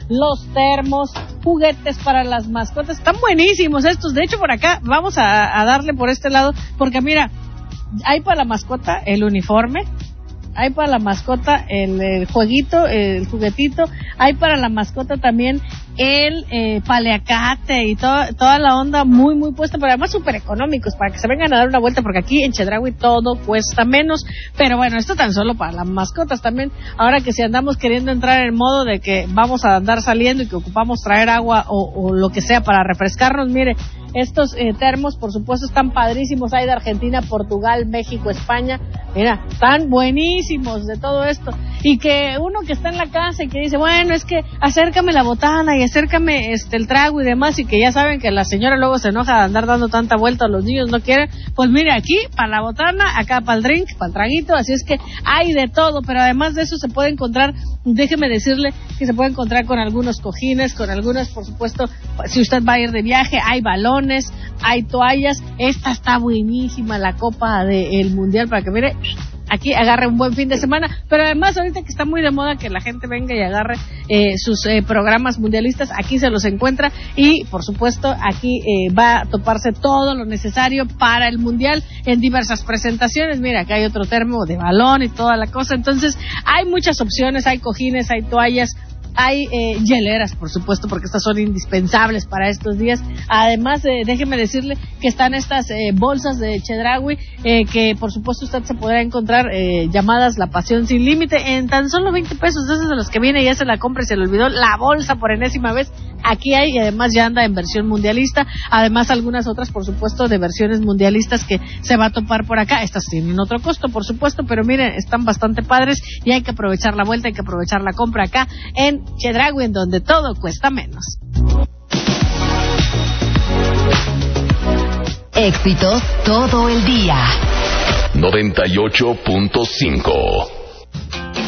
los termos, juguetes para las mascotas. Están buenísimos estos. De hecho, por acá vamos a darle por este lado, porque mira, hay para la mascota el uniforme, hay para la mascota el jueguito, el juguetito, hay para la mascota también el paliacate y toda la onda muy muy puesta, pero además súper económicos para que se vengan a dar una vuelta, porque aquí en Chedraui todo cuesta menos. Pero bueno, esto tan solo para las mascotas también. Ahora que si andamos queriendo entrar en modo de que vamos a andar saliendo y que ocupamos traer agua o lo que sea para refrescarnos, mire, estos termos por supuesto están padrísimos. Hay de Argentina, Portugal, México, España. Mira, están buenísimos de todo esto. Y que uno que está en la casa y que dice, bueno, es que acércame la botana y acércame el trago y demás, y que ya saben que la señora luego se enoja de andar dando tanta vuelta, los niños no quieren, pues mire, aquí para la botana, acá para el drink, para el traguito, así es que hay de todo. Pero además de eso se puede encontrar, déjeme decirle que se puede encontrar con algunos cojines, con algunas, por supuesto, si usted va a ir de viaje, hay balones, hay toallas. Esta está buenísima, la copa del mundial, para que mire, aquí agarre un buen fin de semana. Pero además ahorita que está muy de moda que la gente venga y agarre sus programas mundialistas, aquí se los encuentra. Y por supuesto aquí va a toparse todo lo necesario para el mundial en diversas presentaciones. Mira, acá hay otro termo de balón y toda la cosa. Entonces hay muchas opciones, hay cojines, hay toallas, hay hieleras, por supuesto, porque estas son indispensables para estos días. Además, déjeme decirle que están estas bolsas de Chedraui, que por supuesto usted se podrá encontrar llamadas La Pasión Sin Límite en tan solo 20 pesos. Esas de las que viene y ya se la compra y se le olvidó la bolsa por enésima vez. Aquí hay, y además ya anda en versión mundialista. Además, algunas otras, por supuesto, de versiones mundialistas que se va a topar por acá. Estas tienen otro costo, por supuesto, pero miren, están bastante padres y hay que aprovechar la vuelta, hay que aprovechar la compra acá en Chedraui, en donde todo cuesta menos. Éxitos todo el día. 98.5